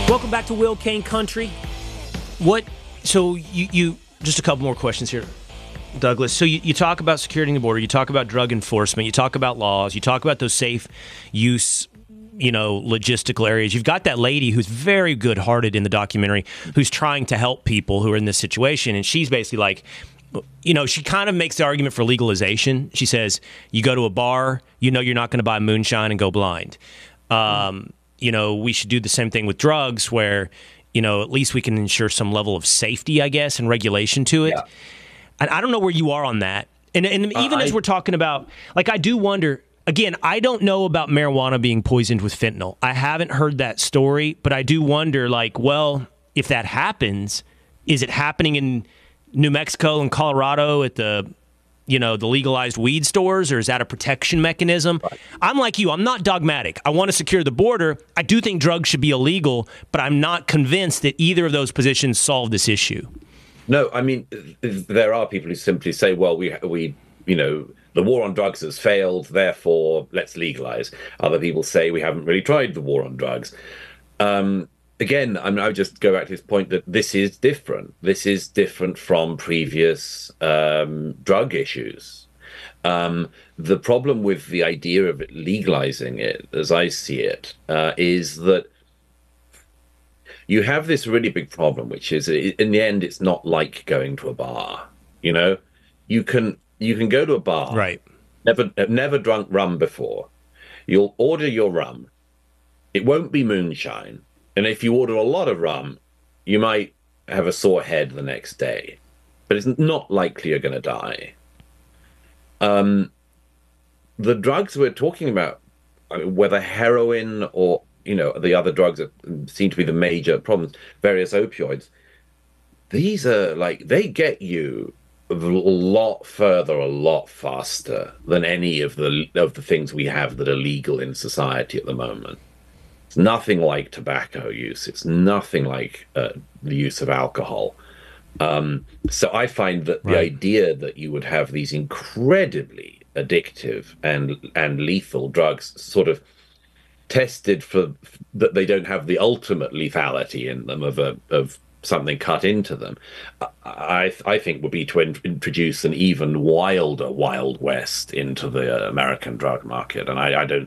Welcome back to Will Kane Country. So you just a couple more questions here, Douglas. So you talk about security in the border, you talk about drug enforcement, you talk about laws, you talk about those safe use, logistical areas. You've got that lady who's very good-hearted in the documentary who's trying to help people who are in this situation, and she's basically like, she kind of makes the argument for legalization. She says, you go to a bar, you're not going to buy moonshine and go blind. We should do the same thing with drugs where, at least we can ensure some level of safety, I guess, and regulation to it. Yeah. And I don't know where you are on that. And even as we're talking about, I do wonder, again, I don't know about marijuana being poisoned with fentanyl. I haven't heard that story, but I do wonder, if that happens, is it happening in New Mexico and Colorado at the legalized weed stores, or is that a protection mechanism? Right. I'm like you. I'm not dogmatic. I want to secure the border. I do think drugs should be illegal, but I'm not convinced that either of those positions solve this issue. No, I mean, there are people who simply say, well, we the war on drugs has failed, therefore let's legalize. Other people say we haven't really tried the war on drugs. Again, I would just go back to this point that this is different. This is different from previous drug issues. The problem with the idea of it legalizing it, as I see it, is that you have this really big problem, which is, in the end, it's not like going to a bar. You can go to a bar, right? Never drunk rum before. You'll order your rum. It won't be moonshine. And if you order a lot of rum, you might have a sore head the next day. But it's not likely you're going to die. The drugs we're talking about, whether heroin or, the other drugs that seem to be the major problems, various opioids, these are they get you a lot further, a lot faster than any of the things we have that are legal in society at the moment. It's nothing like tobacco use. It's nothing like the use of alcohol. So I find that the idea that you would have these incredibly addictive and lethal drugs sort of tested for that they don't have the ultimate lethality in them of something cut into them, I think would be to introduce an even wilder Wild West into the American drug market. And I don't